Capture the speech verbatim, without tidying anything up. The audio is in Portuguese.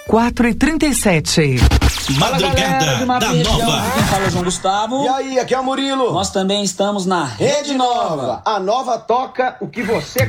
quatro e trinta e sete. Madrugada da Nova. Quem fala é João Gustavo. E aí, aqui é o Murilo. Nós também estamos na Rede Nova. A Nova toca o que você